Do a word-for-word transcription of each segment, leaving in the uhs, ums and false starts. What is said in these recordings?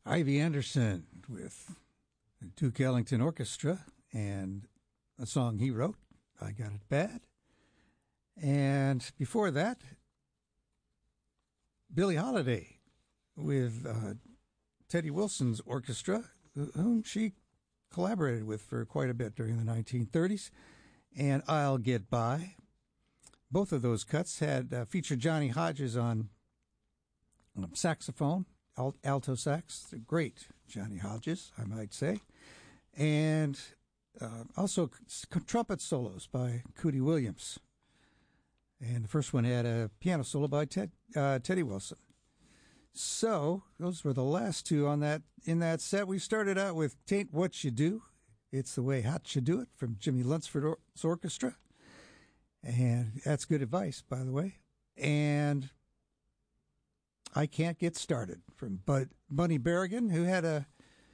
Ivy Anderson with the Duke Ellington Orchestra and a song he wrote, I Got It Bad. And before that, Billie Holiday with uh, Teddy Wilson's orchestra, whom she collaborated with for quite a bit during the nineteen thirties, and I'll Get By. Both of those cuts had uh, featured Johnny Hodges on um, saxophone, alt- alto sax, the great Johnny Hodges, I might say, and uh, also c- trumpet solos by Cootie Williams. And the first one had a piano solo by Ted, uh, Teddy Wilson. So those were the last two on that in that set. We started out with "Tain't What You Do, It's the Way Hot You Do It" from Jimmy Lunsford's orchestra, and that's good advice, by the way. And "I Can't Get Started" from Bud, Bunny Berrigan, who had a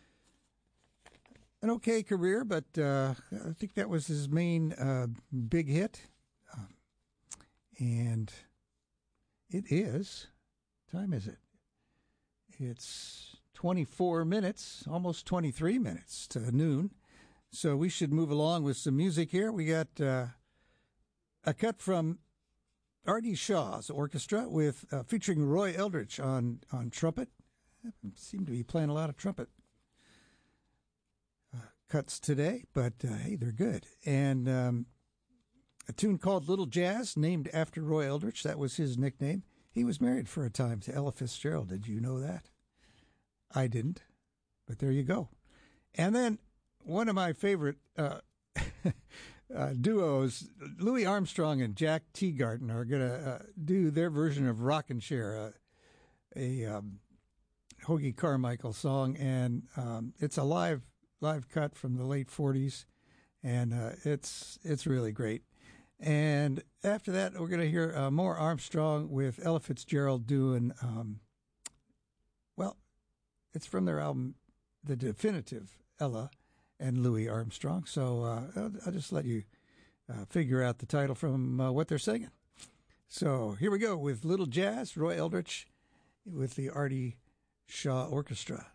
an okay career, but uh, I think that was his main uh, big hit. Um, and it is, time is it? It's twenty-four minutes, almost twenty-three minutes to noon. So we should move along with some music here. We got uh, a cut from Artie Shaw's orchestra with uh, featuring Roy Eldridge on, on trumpet. Seem to be playing a lot of trumpet uh, cuts today, but uh, hey, they're good. And um, a tune called Little Jazz, named after Roy Eldridge. That was his nickname. He was married for a time to Ella Fitzgerald. Did you know that? I didn't, but there you go. And then one of my favorite uh, uh, duos, Louis Armstrong and Jack Teagarden, are going to uh, do their version of Rockin' Chair, uh, a um, Hoagie Carmichael song, and um, it's a live live cut from the late forties, and uh, it's it's really great. And after that, we're going to hear uh, more Armstrong with Ella Fitzgerald doing, um, well, it's from their album, The Definitive Ella and Louis Armstrong. So uh, I'll, I'll just let you uh, figure out the title from uh, what they're singing. So here we go with Little Jazz, Roy Eldridge with the Artie Shaw Orchestra.